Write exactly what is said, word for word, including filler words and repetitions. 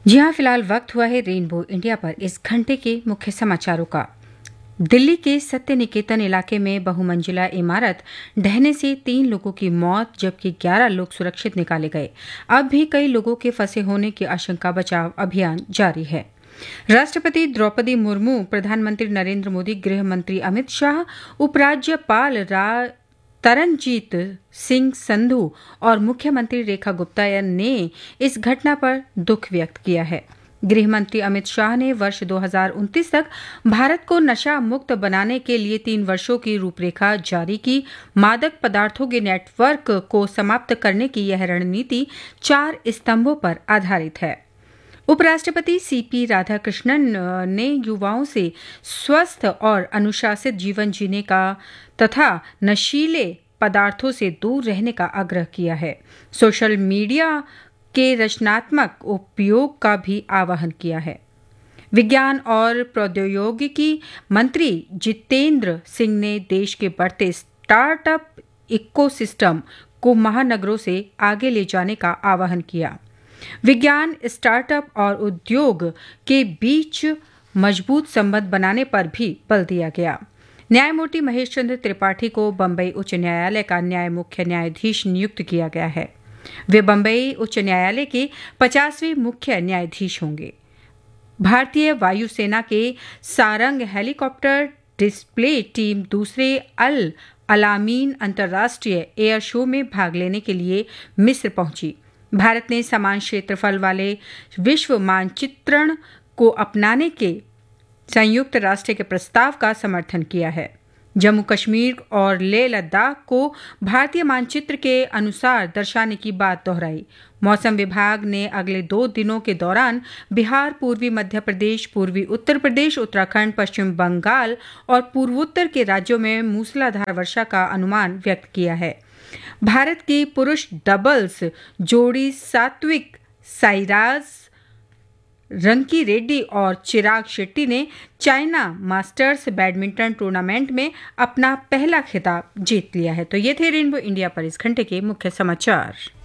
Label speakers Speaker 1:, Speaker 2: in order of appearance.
Speaker 1: जी हाँ, फिलहाल वक्त हुआ है रेनबो इंडिया पर इस घंटे के मुख्य समाचारों का। दिल्ली के सत्य निकेतन इलाके में बहुमंजिला इमारत ढहने से तीन लोगों की मौत जबकि ग्यारह लोग सुरक्षित निकाले गए। अब भी कई लोगों के फंसे होने की आशंका, बचाव अभियान जारी है। राष्ट्रपति द्रौपदी मुर्मू, प्रधानमंत्री नरेंद्र मोदी, गृह मंत्री अमित शाह, उपराज्यपाल रा तरनजीत सिंह संधू और मुख्यमंत्री रेखा गुप्ता ने इस घटना पर दुख व्यक्त किया है। गृह मंत्री अमित शाह ने वर्ष दो हज़ार उनतीस तक भारत को नशा मुक्त बनाने के लिए तीन वर्षों की रूपरेखा जारी की। मादक पदार्थों के नेटवर्क को समाप्त करने की यह रणनीति चार स्तंभों पर आधारित है। उपराष्ट्रपति सीपी राधाकृष्णन ने युवाओं से स्वस्थ और अनुशासित जीवन जीने का तथा नशीले पदार्थों से दूर रहने का आग्रह किया है। सोशल मीडिया के रचनात्मक उपयोग का भी आह्वान किया है। विज्ञान और प्रौद्योगिकी मंत्री जितेंद्र सिंह ने देश के बढ़ते स्टार्टअप इकोसिस्टम को महानगरों से आगे ले जाने का आह्वान किया। विज्ञान, स्टार्टअप और उद्योग के बीच मजबूत संबंध बनाने पर भी बल दिया गया। न्यायमूर्ति महेश चंद्र त्रिपाठी को बंबई उच्च न्यायालय का न्याय मुख्य न्यायाधीश नियुक्त किया गया है। वे बंबई उच्च न्यायालय के पचासवें मुख्य न्यायाधीश होंगे। भारतीय वायुसेना के सारंग हेलीकॉप्टर डिस्प्ले टीम दूसरे अल अलामीन अंतर्राष्ट्रीय एयर शो में भाग लेने के लिए मिस्र पहुंची। भारत ने समान क्षेत्रफल वाले विश्व मानचित्रण को अपनाने के संयुक्त राष्ट्र के प्रस्ताव का समर्थन किया है। जम्मू कश्मीर और लेह लद्दाख को भारतीय मानचित्र के अनुसार दर्शाने की बात दोहराई। मौसम विभाग ने अगले दो दिनों के दौरान बिहार, पूर्वी मध्य प्रदेश, पूर्वी उत्तर प्रदेश, उत्तराखंड, पश्चिम बंगाल और पूर्वोत्तर के राज्यों में मूसलाधार वर्षा का अनुमान व्यक्त किया है। भारत की पुरुष डबल्स जोड़ी सात्विक साईराज रंकी रेड्डी और चिराग शेट्टी ने चाइना मास्टर्स बैडमिंटन टूर्नामेंट में अपना पहला खिताब जीत लिया है। तो ये थे रेनबो इंडिया पर इस घंटे के मुख्य समाचार।